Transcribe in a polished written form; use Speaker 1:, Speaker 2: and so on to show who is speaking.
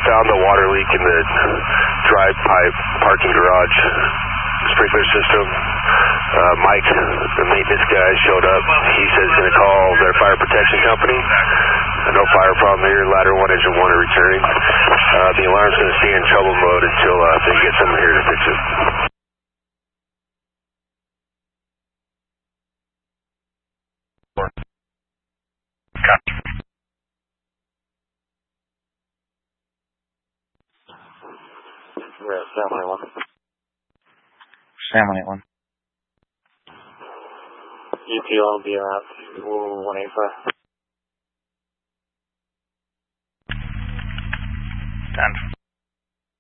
Speaker 1: found the water leak in the dry pipe parking garage sprinkler system. Mike, the maintenance guy, showed up. He says he's going to call their fire protection company. No fire problem here. Ladder 1, engine 1 are returning. The alarm's going to stay in trouble mode until they get someone here to fix it.
Speaker 2: Sam 181.
Speaker 3: EPO will be around 185.
Speaker 2: 10.